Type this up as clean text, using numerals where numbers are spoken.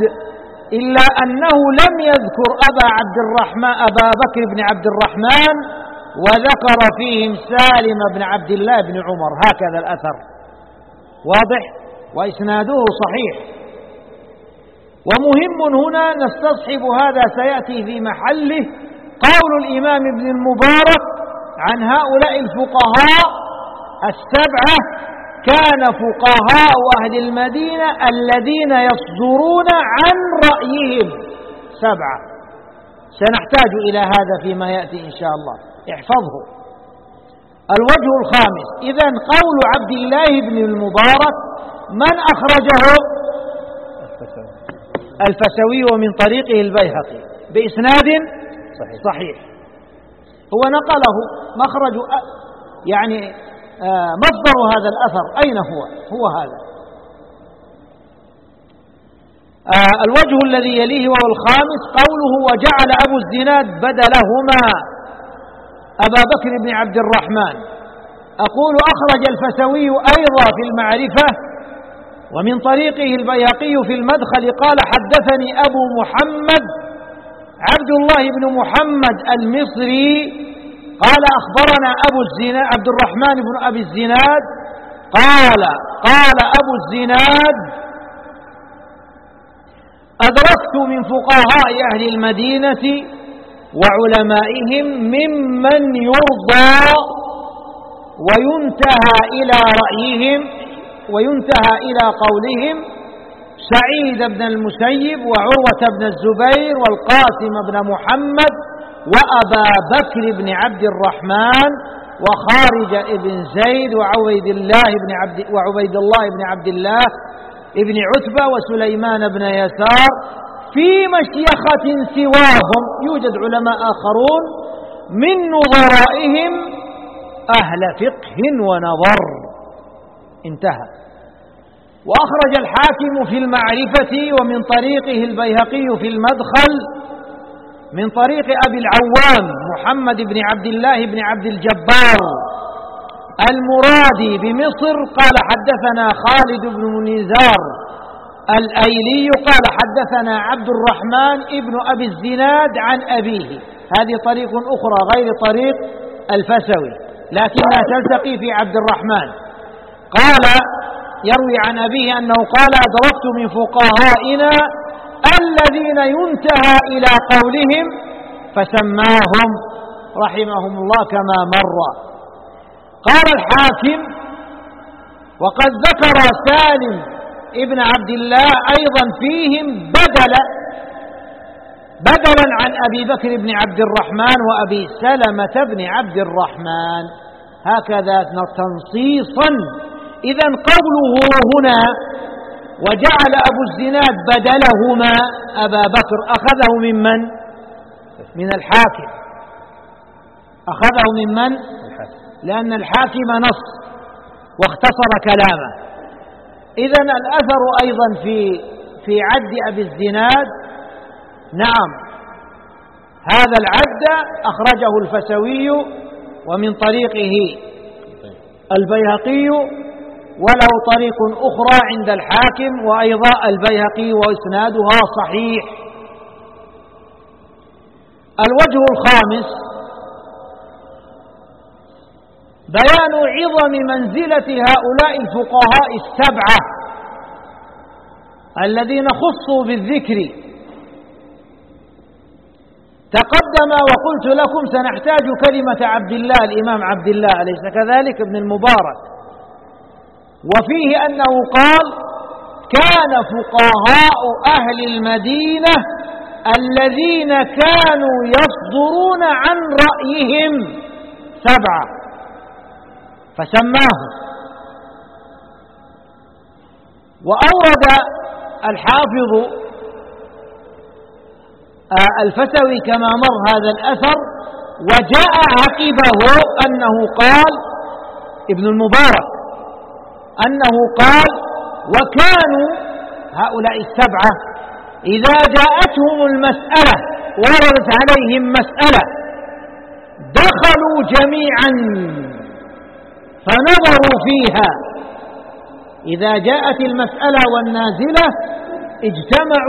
إلا أنه لم يذكر أبا بكر بن عبد الرحمن، وذكر فيهم سالم بن عبد الله بن عمر. هكذا الأثر واضح، وإسناده صحيح. ومهم هنا نستصحب هذا سيأتي في محله قول الإمام ابن المبارك عن هؤلاء الفقهاء السبعة: كان فقهاء أهل المدينة الذين يصدرون عن رأيهم سبعة. سنحتاج إلى هذا فيما يأتي إن شاء الله، احفظه. الوجه الخامس: إذن قول عبد الله بن المبارك من أخرجه؟ الفسوي ومن طريقه البيهقي بإسناد صحيح. هو نقله مخرج يعني مصدر هذا الأثر أين هو هذا. الوجه الذي يليه وهو الخامس: قوله وجعل أبو الزناد بدلهما أبا بكر بن عبد الرحمن. أقول أخرج الفسوي أيضا في المعرفة ومن طريقه البيهقي في المدخل قال: حدثني أبو محمد عبد الله بن محمد المصري قال: أخبرنا عبد الرحمن بن أبي الزناد قال أبو الزناد: أدركت من فقهاء أهل المدينة وعلمائهم ممن يرضى وينتهى إلى رأيهم وينتهى إلى قولهم سعيد بن المسيب وعروة بن الزبير والقاسم بن محمد وأبا بكر بن عبد الرحمن وخارج بن زيد وعبيد الله بن عبد الله بن عتبة وسليمان بن يسار في مشيخة سواهم. يوجد علماء آخرون من نظرائهم أهل فقه ونظر. انتهى. وأخرج الحاكم في المعرفة ومن طريقه البيهقي في المدخل من طريق أبي العوام محمد بن عبد الله بن عبد الجبار المرادي بمصر قال: حدثنا خالد بن نزار الأيلي قال: حدثنا عبد الرحمن ابن أبي الزناد عن أبيه. هذه طريق أخرى غير طريق الفسوي لكنها تلتقي في عبد الرحمن. قال يروي عن أبيه أنه قال: أدركت من فقهائنا الذين ينتهى إلى قولهم فسماهم رحمهم الله كما مر. قال الحاكم: وقد ذكر سالم ابن عبد الله أيضا فيهم بدلا عن أبي بكر بن عبد الرحمن وأبي سلمة بن عبد الرحمن. هكذا تنصيصا. إذن قوله هنا وجعل أبو الزناد بدلهما أبا بكر أخذه ممن؟ من الحاكم. أخذه ممن؟ لأن الحاكم نص واختصر كلامه. إذن الأثر أيضا في عد أبي الزناد. نعم، هذا العد أخرجه الفسوي ومن طريقه البيهقي وله طريق أخرى عند الحاكم وأيضا البيهقي وإسنادها صحيح. الوجه الخامس: بيان عظم منزلة هؤلاء الفقهاء السبعة الذين خصوا بالذكر. تقدم وقلت لكم سنحتاج كلمة عبد الله الإمام عبد الله أليس كذلك ابن المبارك، وفيه أنه قال: كان فقهاء أهل المدينة الذين كانوا يصدرون عن رأيهم سبعة فسماهم. وأورد الحافظ الفسوي كما مر هذا الأثر، وجاء عقبه أنه قال ابن المبارك أنه قال: وكانوا هؤلاء السبعة إذا جاءتهم المسألة وردت عليهم مسألة دخلوا جميعا فنظروا فيها. إذا جاءت المسألة والنازلة اجتمعوا